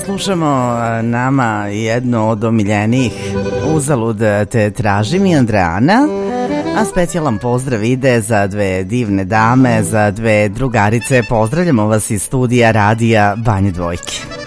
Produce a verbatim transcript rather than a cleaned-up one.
Slušamo nama jedno od omiljenijih Uzalud te tražim i Andreana, a specijalan pozdrav ide za dve divne dame, za dve drugarice. Pozdravljamo vas iz studija radija Banje Dvojke.